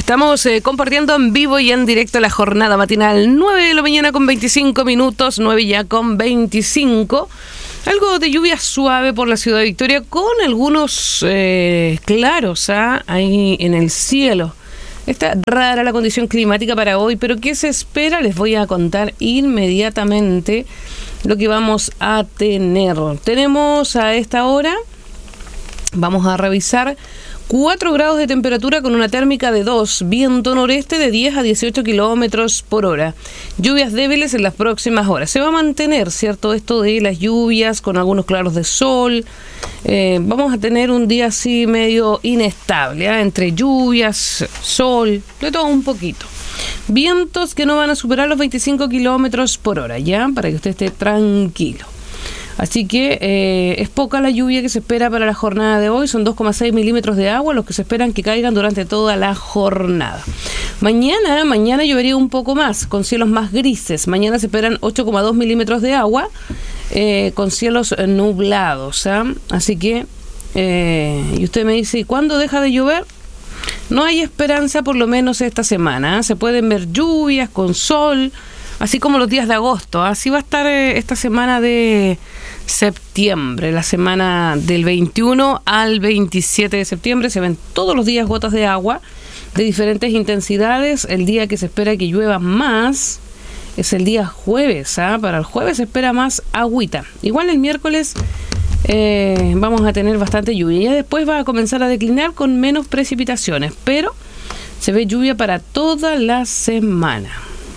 Estamos compartiendo en vivo y en directo la jornada matinal, 9 de la mañana con 25 minutos, 9 ya con 25. Algo de lluvia suave por la ciudad de Victoria con algunos claros ahí en el cielo. Está rara la condición climática para hoy, pero ¿qué se espera? Les voy a contar inmediatamente lo que vamos a tener. Tenemos a esta hora, vamos a revisar 4 grados de temperatura con una térmica de 2, viento noreste de 10 a 18 kilómetros por hora. Lluvias débiles en las próximas horas. Se va a mantener, ¿cierto? Esto de las lluvias con algunos claros de sol. Vamos a tener un día así medio inestable, entre lluvias, sol, de todo un poquito. Vientos que no van a superar los 25 kilómetros por hora, ¿ya? Para que usted esté tranquilo. Así que es poca la lluvia que se espera para la jornada de hoy. Son 2,6 milímetros de agua los que se esperan que caigan durante toda la jornada. Mañana llovería un poco más, con cielos más grises. Mañana se esperan 8,2 milímetros de agua con cielos nublados. Así que, y usted me dice, ¿y cuándo deja de llover? No hay esperanza por lo menos esta semana. Se pueden ver lluvias con sol, así como los días de agosto. Así va a estar esta semana de septiembre, la semana del 21 al 27 de septiembre. Se ven todos los días gotas de agua de diferentes intensidades. El día que se espera que llueva más es el día jueves. Para el jueves se espera más agüita. Igual el miércoles vamos a tener bastante lluvia. Y después va a comenzar a declinar con menos precipitaciones, pero se ve lluvia para toda la semana.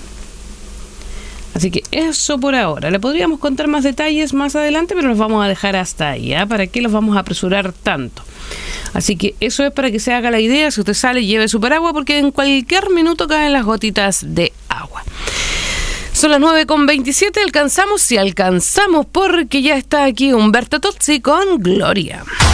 Así que eso por ahora. Le podríamos contar más detalles más adelante, pero los vamos a dejar hasta ahí. ¿Para qué los vamos a apresurar tanto? Así que eso es para que se haga la idea. Si usted sale, lleve su paraguas, porque en cualquier minuto caen las gotitas de agua. Son las 9:27. Alcanzamos, si alcanzamos, porque ya está aquí Humberto Tozzi con Gloria.